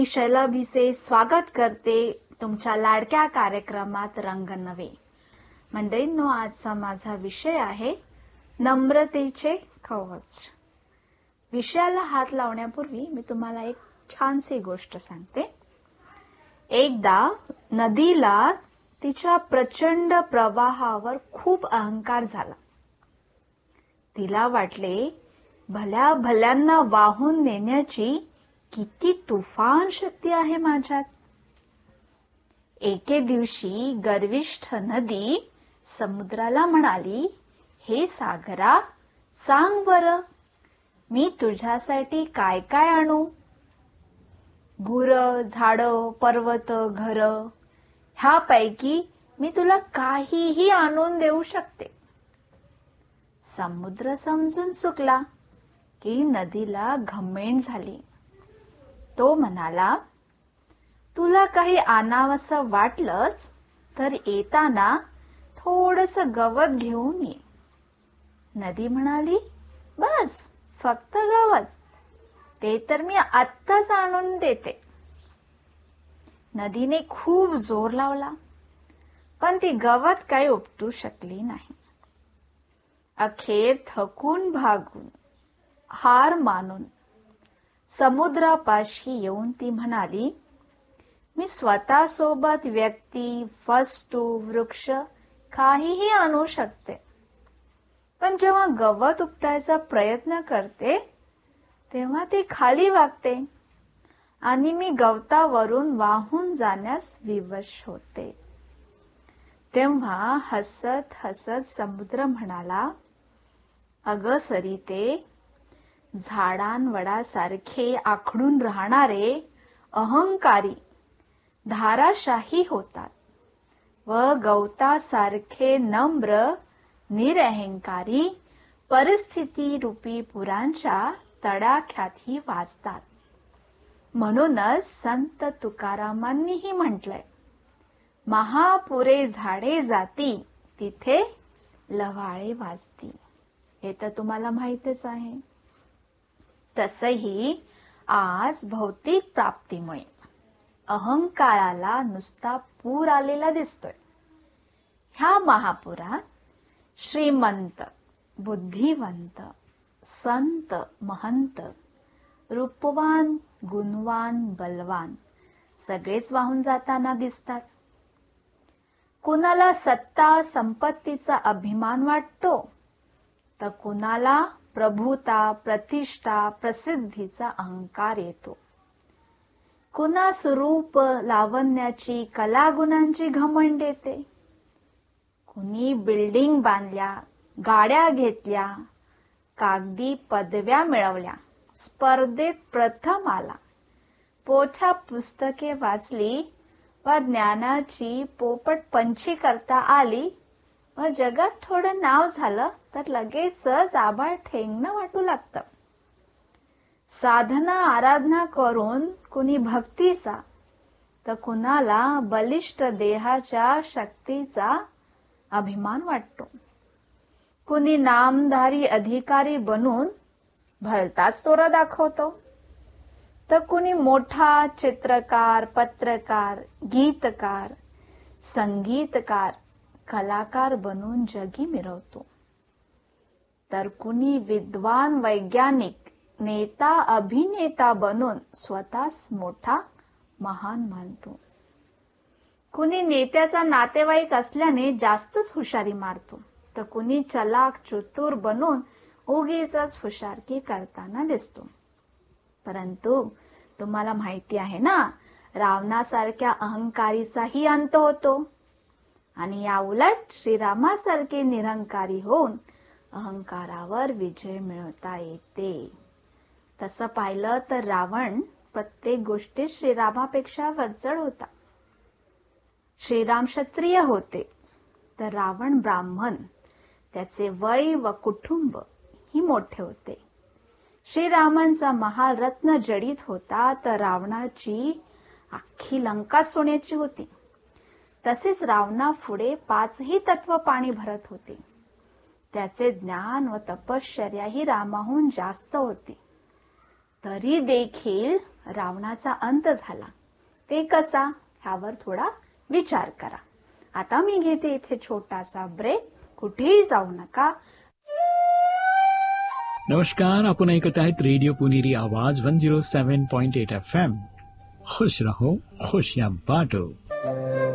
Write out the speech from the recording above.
मी शैला भिसे स्वागत करते तुमच्या लाडक्या कार्यक्रमात रंग नवे. मंडळींनो, आजचा माझा विषय आहे नम्रतेचे कवच. विषयाला हात लावण्यापूर्वी मी तुम्हाला एक छानशी गोष्ट सांगते. एकदा नदीला तिच्या प्रचंड प्रवाहावर खूप अहंकार झाला. तिला वाटले भल्या भल्यांना वाहून नेण्याची किती तुफान शक्ती आहे माझ्यात. एके दिवशी गर्विष्ठ नदी समुद्राला म्हणाली, हे सागरा, सांग बरं, मी तुझ्यासाठी काय काय आणू? गुरं, झाडं, पर्वत, घर, ह्यापैकी मी तुला काहीही आणून देऊ शकते. समुद्र समजून चुकला की नदीला घमेंड झाली. तो म्हणाला, तुला काही आणावंसं वाटलंच तर येताना थोडंसं गवत घेऊन ये. नदी म्हणाली, बस फक्त गवत, ते तर मी आत्ताच आणून देते. नदीने खूप जोर लावला, पण ती गवत काही उपटू शकली नाही. अखेर थकून भागून, हार मानून समुद्रापाशी येऊन ती म्हणाली, मी स्वतःसोबत व्यक्ती, वस्तू, वृक्ष काहीही आणू शकते, पण जेव्हा गवत उपटायचा प्रयत्न करते तेव्हा ती खाली वाकते आणि मी गवतावरून वाहून जाण्यास विवश होते. तेव्हा हसत हसत समुद्र म्हणाला, अगं सरिते, झाडांवडासारखे आखडून राहणारे अहंकारी धाराशाही होतात व गवतासारखे नम्र निरअहंकारी परिस्थिती रूपी पुरांच्या तडाख्यातही वाचतात. म्हणूनच संत तुकारामांनीही म्हटलंय, महापुरे झाडे जाती तिथे लवाळे वाजती. हे तर तुम्हाला माहितच आहे. तसही आज भौतिक प्राप्तीमुळे अहंकाराला नुसता पूर आलेला दिसतोय. ह्या महापुरात श्रीमंत, बुद्धिवंत, संत, महंत, रूपवान, गुणवान, बलवान सगळेच वाहून जाताना दिसतात. कुणाला सत्ता संपत्तीचा अभिमान वाटतो तर कुणाला प्रभुता, प्रतिष्ठा, प्रसिद्धीचा अहंकार येतो. कुणा स्वरूप लावण्याची, कलागुणांची घमंड येते. कुणी बिल्डिंग बांधल्या, गाड्या घेतल्या, कागदी पदव्या मिळवल्या, स्पर्धेत प्रथम आला, पोथ्या पुस्तके वाचली व ज्ञानाची पोपटपंची करता आली व जगात थोडं नाव झालं तर लगेचच आभाळ ठेंगणं वाटू लागतं. साधना आराधना करून कुणी भक्तीचा तर कुणाला बलिष्ठ देहाच्या शक्तीचा अभिमान वाटतो. कुणी नामधारी अधिकारी बनून भलताच तोरा दाखवतो तर कुणी मोठा चित्रकार, पत्रकार, गीतकार, संगीतकार, कलाकार बनून जगी मिरवतो. तर कुणी विद्वान, वैज्ञानिक, नेता, अभिनेता बनून स्वतःच मोठा महान मानतो. कुणी नेत्याचा नातेवाईक असल्याने जास्तच हुशारी मारतो तर कुणी चलाक, चतुर बनून उगीचच हुशारकी करताना दिसतो. परंतु तुम्हाला माहिती आहे ना, रावणासारख्या अहंकारीचाही अंत होतो आणि या उलट श्रीरामासारखे निरंकारी होऊन अहंकारावर विजय मिळवता येते. तसं पाहिलं तर रावण प्रत्येक गोष्टीत श्रीरामापेक्षा वरचढ होता. श्रीराम क्षत्रिय होते तर रावण ब्राह्मण, त्याचे वय व कुटुंब ही मोठे होते. श्रीरामांचा महाल रत्न जडित होता तर रावणाची अख्खी लंका सोन्याची होती. तसेच रावणापुढे 5ही तत्व पाणी भरत होते. त्याचे ज्ञान व तपश्चर्या ही रामाहून जास्त होती. तरी देखील रावणाचा अंत झाला. ते कसा, ह्यावर थोडा विचार करा. आता मी घेते इथे छोटासा ब्रेक. कुठेही जाऊ नका. नमस्कार, आपण ऐकत आहेत रेडिओ पुणेरी आवाज 107.8 FM. खुश रहो, खुशियां बांटो.